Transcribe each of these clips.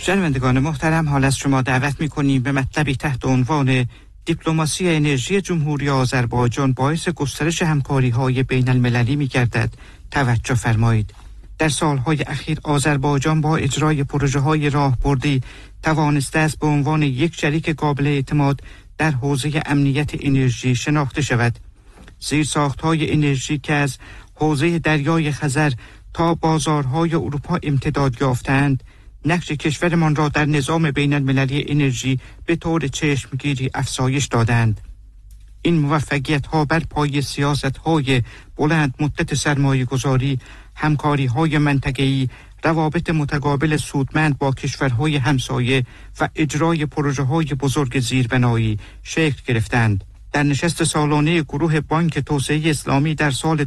شنوندگان محترم، حال از شما دعوت می‌کنیم به مطلبی تحت عنوان دیپلماسی انرژی جمهوری آذربایجان باعث گسترش همکاری‌های بین المللی می‌گردد توجه فرمایید. در سالهای اخیر آذربایجان با اجرای پروژه‌های راهبردی توانسته است به عنوان یک شریک قابل اعتماد در حوزه امنیت انرژی شناخته شود. زیرساخت‌های انرژی که از حوزه دریای خزر تا بازارهای اروپا امتداد یافتند، نقش کشورمان را در نظام بین المللی انرژی به طور چشمگیری افزایش دادند. این موفقیت‌ها بر پای سیاست‌های بلند مدت سرمایه‌گذاری، همکاری‌های منطقه‌ای، روابط متقابل سودمند با کشورهای همسایه و اجرای پروژه‌های بزرگ زیربنایی شکل گرفتند. در نشست سالانه گروه بانک توسعه اسلامی در سال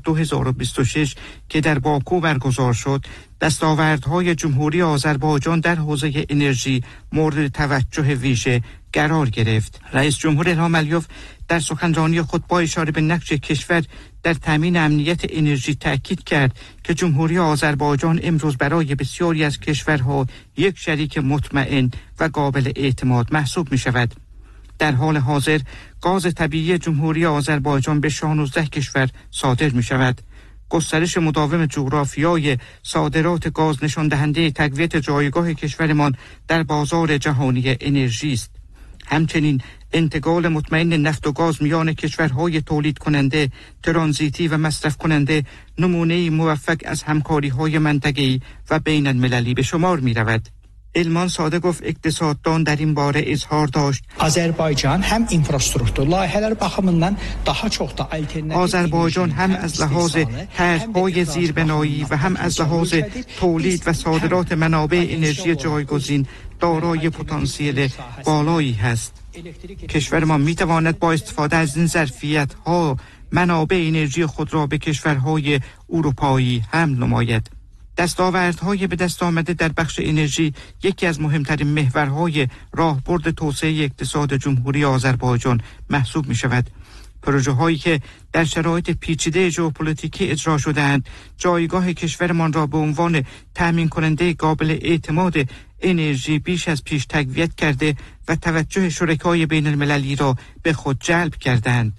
2026 که در باکو برگزار شد، دستاوردهای جمهوری آذربایجان در حوزه انرژی مورد توجه ویژه قرار گرفت. رئیس جمهور الهام علیوف در سخنرانی خود با اشاره به نقش کشور در تامین امنیت انرژی تأکید کرد که جمهوری آذربایجان امروز برای بسیاری از کشورها یک شریک مطمئن و قابل اعتماد محسوب می شود. در حال حاضر گاز طبیعی جمهوری آذربایجان به 16 کشور صادر می شود. گسترش مداوم جغرافیای صادرات گاز نشان دهنده تقویت جایگاه کشورمان در بازار جهانی انرژی است. همچنین انتقال مطمئن نفت و گاز میان کشورهای تولید کننده، ترانزیتی و مصرف کننده نمونه‌ای موفق از همکاری‌های منطقه‌ای و بین المللی به شمار می رود. المان صادقوف اقتصاددان در این باره اظهار داشت: آذربایجان هم infrastruktur layihələri baxımından daha çox da alternativ آذربایجان هم از لحاظ طرح‌های زیربنایی و هم از لحاظ تولید و صادرات منابع انرژی جایگزین دارای پتانسیل بالایی هست. کشور ما می‌تواند با استفاده از این ظرفیت‌ها منابع انرژی خود را به کشورهای اروپایی حمل نماید. دستاوردهای به دست آمده در بخش انرژی یکی از مهمترین محورهای راهبرد توسعه اقتصاد جمهوری آذربایجان محسوب می شود. پروژه هایی که در شرایط پیچیده ژئوپلیتیکی اجرا شده‌اند، جایگاه کشورمان را به عنوان تامین کننده قابل اعتماد انرژی بیش از پیش تقویت کرده و توجه شرکای بین المللی را به خود جلب کردند.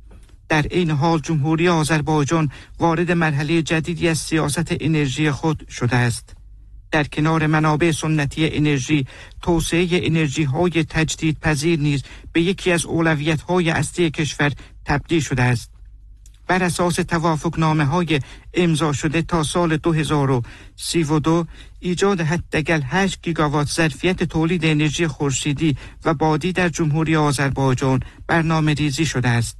در این حال جمهوری آذربایجان وارد مرحله جدیدی از سیاست انرژی خود شده است. در کنار منابع سنتی انرژی، توسعه انرژی‌های تجدیدپذیر نیز به یکی از اولویت‌های اصلی کشور تبدیل شده است. بر اساس توافقنامه‌های امضا شده تا سال 2032 ایجاد حداقل 8 گیگاوات ظرفیت تولید انرژی خورشیدی و بادی در جمهوری آذربایجان برنامه‌ریزی شده است.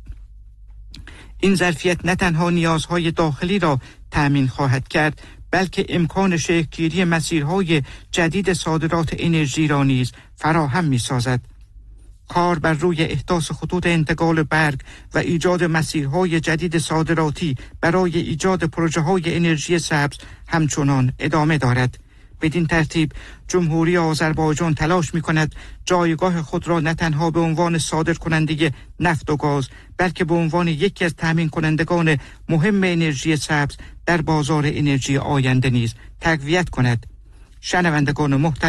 این ظرفیت نه تنها نیازهای داخلی را تأمین خواهد کرد، بلکه امکان شکل‌گیری مسیرهای جدید صادرات انرژی را نیز فراهم می‌سازد. کار بر روی احداث خطوط انتقال برق و ایجاد مسیرهای جدید صادراتی برای ایجاد پروژه‌های انرژی سبز همچنان ادامه دارد. بدین ترتیب جمهوری آذربایجان تلاش می‌کند جایگاه خود را نه تنها به عنوان صادر کننده نفت و گاز، بلکه به عنوان یکی از تامین کنندگان مهم انرژی سبز در بازار انرژی آینده نیز تقویت کند. شنوندگان محترم،